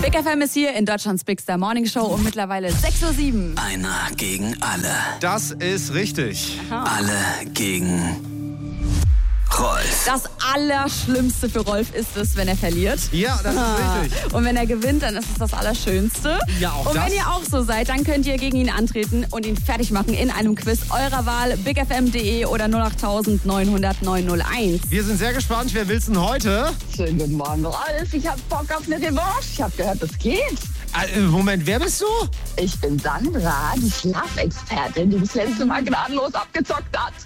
Big FM ist hier in Deutschlands Big Star Morning Show um mittlerweile 6:07 Uhr. Einer gegen alle. Das ist richtig. Alle gegen Rolf. Das Allerschlimmste für Rolf ist es, wenn er verliert. Ja, das ist richtig. Und wenn er gewinnt, dann ist es das Allerschönste. Ja, auch und das. wenn ihr auch so seid, dann könnt ihr gegen ihn antreten und ihn fertig machen in einem Quiz eurer Wahl. bigfm.de oder 08000 900 901. Wir sind sehr gespannt. Wer will's denn heute? Schönen guten Morgen, Rolf. Ich hab Bock auf eine Revanche. Ich hab gehört, das geht. Moment, wer bist du? Ich bin Sandra, die Schlafexpertin, die das letzte Mal gnadenlos abgezockt hat.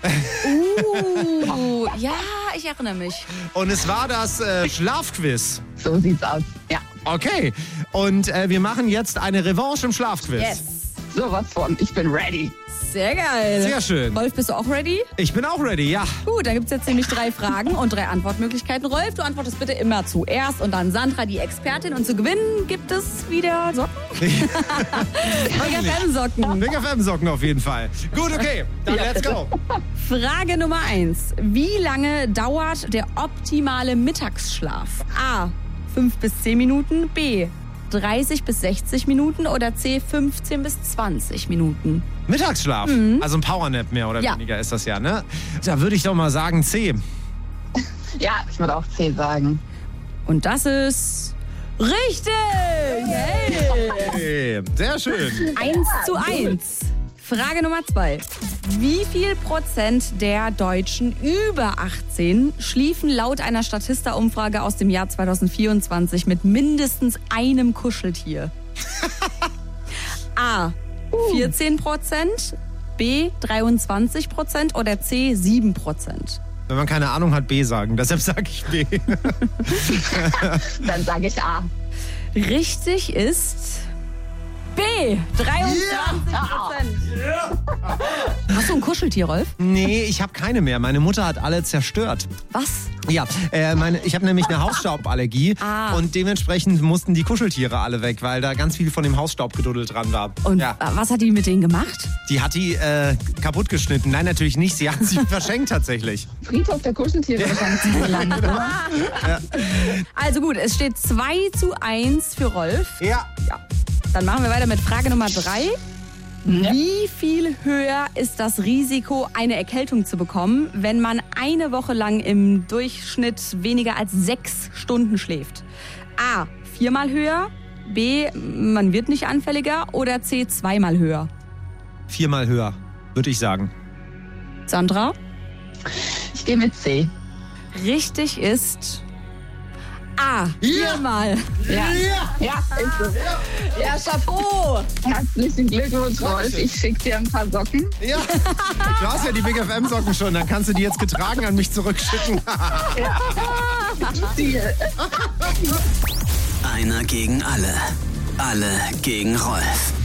Ja, ich erinnere mich. Und es war das Schlafquiz. So sieht's aus. Ja, Okay. Und wir machen jetzt eine Revanche im Schlafquiz. Yes. sowas von. Ich bin ready. Sehr geil. Sehr schön. Rolf, bist du auch ready? Ich bin auch ready, ja. Gut, dann gibt es jetzt nämlich 3 Fragen und 3 Antwortmöglichkeiten. Rolf, du antwortest bitte immer zuerst und dann Sandra, die Expertin. Und zu gewinnen gibt es wieder Socken. Big FM-Socken. Big FM-Socken auf jeden Fall. Gut, okay. Dann let's go. Frage Nummer 1. Wie lange dauert der optimale Mittagsschlaf? A. 5 bis 10 Minuten. B. 30 bis 60 Minuten oder C. 15 bis 20 Minuten. Mittagsschlaf. Also ein Powernap mehr oder Ja. weniger ist das ja, ne? Da würde ich doch mal sagen C. Ja, ich würde auch C sagen. Und das ist richtig! Hey. Okay, sehr schön. 1:1. Frage Nummer 2. Wie viel Prozent der Deutschen über 18 schliefen laut einer Statista-Umfrage aus dem Jahr 2024 mit mindestens einem Kuscheltier? A. 14%, B. 23% oder C. 7%? Wenn man keine Ahnung hat, B sagen. Deshalb sage ich B. Dann sage ich A. Richtig ist B. 23%. Hast du ein Kuscheltier, Rolf? Nee, ich habe keine mehr. Meine Mutter hat alle zerstört. Was? Ja, ich habe nämlich eine Hausstauballergie und dementsprechend mussten die Kuscheltiere alle weg, weil da ganz viel von dem Hausstaubgeduddel dran war. Und ja. was hat die mit denen gemacht? Die hat die kaputt geschnitten. Nein, natürlich nicht. Sie hat sie verschenkt tatsächlich. Friedhof der Kuscheltiere wahrscheinlich gelandet, oder? Also gut, es steht 2:1 für Rolf. Ja. Dann machen wir weiter mit Frage Nummer 3. Wie viel höher ist das Risiko, eine Erkältung zu bekommen, wenn man eine Woche lang im Durchschnitt weniger als 6 Stunden schläft? A. 4-mal höher, B. Man wird nicht anfälliger oder C. 2-mal höher? 4-mal höher, würde ich sagen. Sandra? Ich gehe mit C. Richtig ist A. 4-mal. Ja, ist so. Ja, Chapeau. Herzlichen Glückwunsch, Rolf. Ich schicke dir ein paar Socken. Ja, du hast ja die Big FM-Socken schon. Dann kannst du die jetzt getragen an mich zurückschicken. Ziel. Einer gegen alle. Alle gegen Rolf.